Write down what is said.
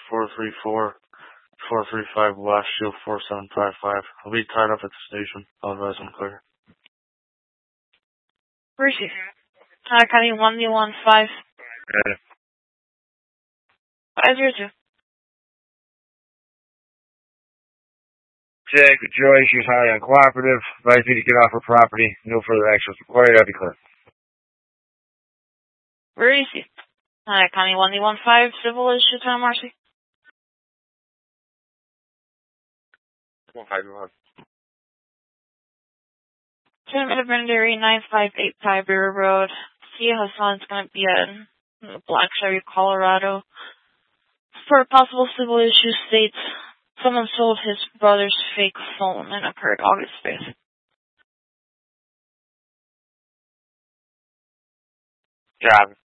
434-435 West Shield 4755. I'll be tied up at the station. I'll advise I'm clear. Where is he? County 1D15. Yeah. 502. Check with Joy. She was highly uncooperative. Advised me to get off her property. No further action was required. I'll be clear. Where is he? County 1D15. Civil issue time, Marcy. 151. 10-minute Brandary 9585 River Road. See how someone's going to be in Black Chevy, Colorado. For a possible civil issue states someone sold his brother's fake phone and occurred August 5th. Got it.